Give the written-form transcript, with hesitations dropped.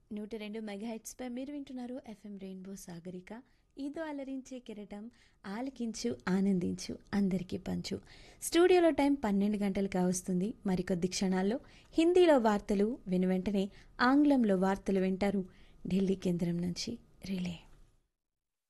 102 మెగాహెట్స్పై మీరు వింటున్నారు FM rainbow Sagarika. ఇదో అలరించే కెరటం, ఆలకించు ఆనందించు అందరికీ పంచు. స్టూడియోలో టైం 12 గంటలు కావస్తుంది. మరికొద్ది క్షణాల్లో హిందీలో వార్తలు వెనువెంటనే ఆంగ్లంలో వార్తలు వింటారు ఢిల్లీ కేంద్రం నుంచి రిలే.